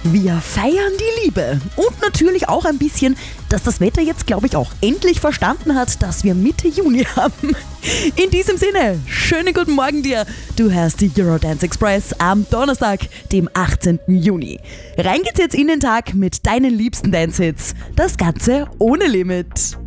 Wir feiern die Liebe und natürlich auch ein bisschen, dass das Wetter jetzt, glaube ich, auch endlich verstanden hat, dass wir Mitte Juni haben. In diesem Sinne, schönen guten Morgen dir. Du hörst die Eurodance Express am Donnerstag, dem 18. Juni. Rein geht's jetzt in den Tag mit deinen liebsten Dance-Hits. Das Ganze ohne Limit.